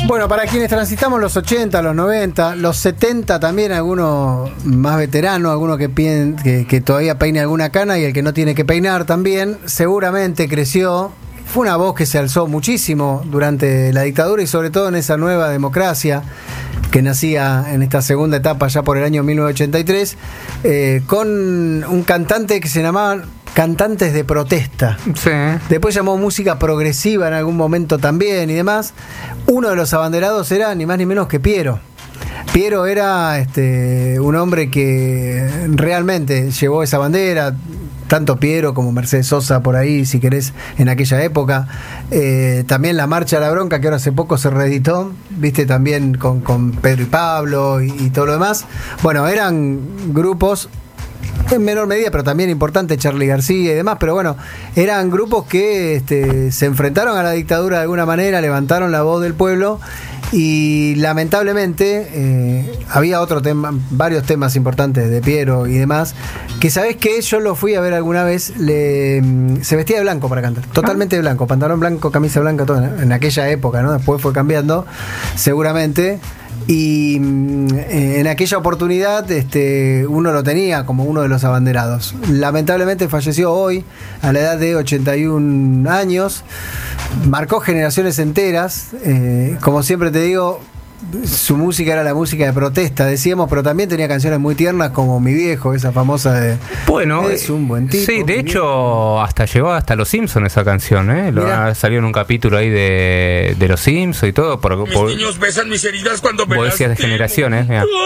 Bueno, para quienes transitamos los 80, los 90, los 70 también, algunos más veteranos, algunos que todavía peine alguna cana y el que no tiene que peinar también, seguramente creció. Fue una voz que se alzó muchísimo durante la dictadura y sobre todo en esa nueva democracia que nacía en esta segunda etapa ya por el año 1983, con un cantante que se llamaba Cantantes de Protesta. Sí. Después llamó música progresiva en algún momento también y demás. Uno de los abanderados era ni más ni menos que Piero. Piero era un hombre que realmente llevó esa bandera, tanto Piero como Mercedes Sosa por ahí, si querés, en aquella época. También la Marcha a la Bronca, que ahora hace poco se reeditó, viste, también con Pedro y Pablo y todo lo demás. Bueno, eran grupos en menor medida, pero también importante, Charly García y demás, pero bueno, eran grupos que se enfrentaron a la dictadura de alguna manera, levantaron la voz del pueblo. Y lamentablemente había otro tema, varios temas importantes de Piero y demás, que sabés que yo lo fui a ver alguna vez, se vestía de blanco para cantar, totalmente de blanco, pantalón blanco, camisa blanca, todo en aquella época, ¿no? Después fue cambiando, seguramente. Y en aquella oportunidad uno lo tenía como uno de los abanderados. Lamentablemente falleció hoy a la edad de 81 años. Marcó generaciones enteras. Como siempre te digo, su música era la música de protesta, decíamos, pero también tenía canciones muy tiernas como Mi Viejo, esa famosa de bueno, es un buen tipo. Sí, de hecho, hasta llegó hasta Los Simpsons esa canción, salió en un capítulo ahí de Los Simpsons y todo. Mis niños besan mis heridas cuando me vos decías de generaciones.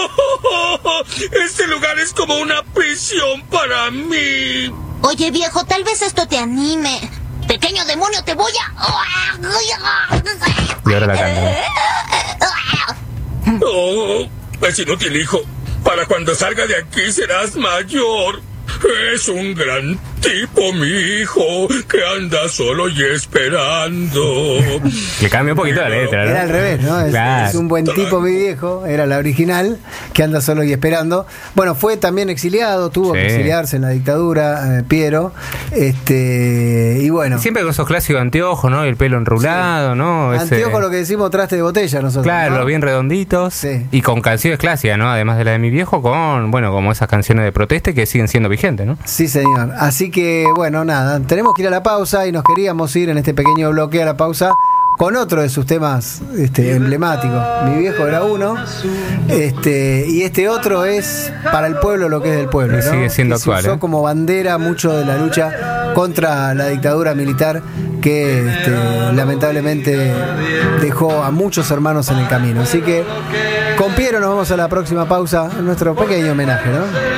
Este lugar es como una prisión para mí. Oye, viejo, tal vez esto te anime. Pequeño demonio, te voy a... Y ahora la canta. Oh, es inútil, hijo. Para cuando salga de aquí serás mayor. Es un gran tipo, mi hijo, que anda solo y esperando. Le cambia un poquito la letra, ¿no? Era al revés, ¿no? Claro. Es un buen tipo, mi viejo, era la original, que anda solo y esperando. Bueno, fue también exiliado, tuvo que exiliarse en la dictadura, Piero. Y bueno. Siempre con esos clásicos anteojos, ¿no? Y el pelo enrulado, ¿no? Anteojos, lo que decimos traste de botella nosotros. Claro, ¿no? Bien redonditos. Sí. Y con canciones clásicas, ¿no? Además de la de Mi Viejo, con, bueno, como esas canciones de protesta que siguen siendo vigentes, ¿no? Sí, señor. Así que, bueno, nada, tenemos que ir a la pausa y nos queríamos ir en este pequeño bloque a la pausa con otro de sus temas emblemáticos. Mi Viejo era uno, y este otro es Para el Pueblo lo que es del pueblo, ¿no? Sigue siendo actual. Se usó como bandera mucho de la lucha contra la dictadura militar que lamentablemente dejó a muchos hermanos en el camino. Así que con Piero nos vamos a la próxima pausa, en nuestro pequeño homenaje, ¿no?